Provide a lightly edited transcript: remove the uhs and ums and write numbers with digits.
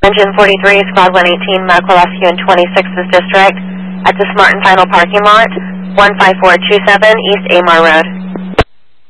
Engine 43, Squad 118, medical rescue in 26th District at the Smart and Final parking lot, 15427 East Amar Road.